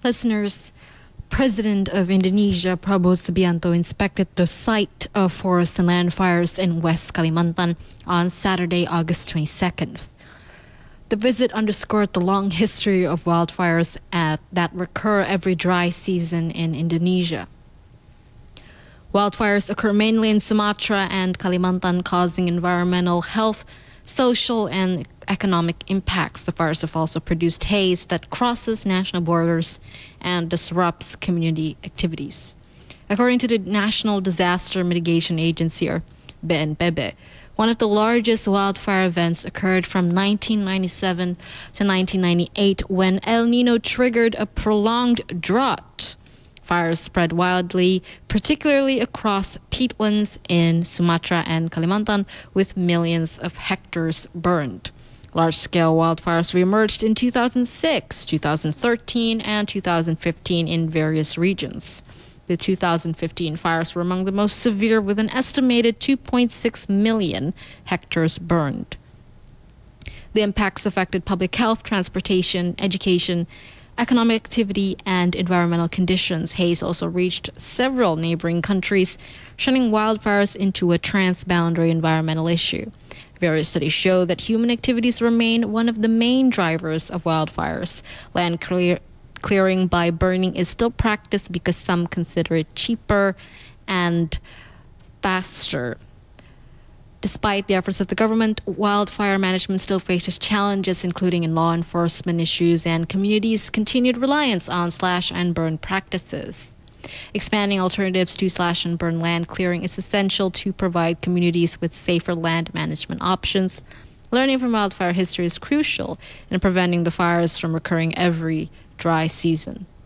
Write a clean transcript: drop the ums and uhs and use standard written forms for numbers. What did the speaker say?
Listeners, President of Indonesia Prabowo Subianto inspected the site of forest and land fires in West Kalimantan on Saturday, August 22nd. The visit underscored the long history of wildfires that recur every dry season in Indonesia. Wildfires occur mainly in Sumatra and Kalimantan, causing environmental, health, social, and economic impacts. The fires have also produced haze that crosses national borders and disrupts community activities. According to the National Disaster Mitigation Agency, or BNPB, one of the largest wildfire events occurred from 1997 to 1998 when El Nino triggered a prolonged drought. Fires spread wildly, particularly across peatlands in Sumatra and Kalimantan, with millions of hectares burned. Large-scale wildfires reemerged in 2006, 2013, and 2015 in various regions. The 2015 fires were among the most severe, with an estimated 2.6 million hectares burned. The impacts affected public health, transportation, education, economic activity, and environmental conditions. Haze also reached several neighboring countries, turning wildfires into a transboundary environmental issue. Various studies show that human activities remain one of the main drivers of wildfires. Land clearing by burning is still practiced because some consider it cheaper and faster. Despite the efforts of the government, wildfire management still faces challenges, including in law enforcement issues and communities' continued reliance on slash-and-burn practices. Expanding alternatives to slash-and-burn land clearing is essential to provide communities with safer land management options. Learning from wildfire history is crucial in preventing the fires from recurring every dry season.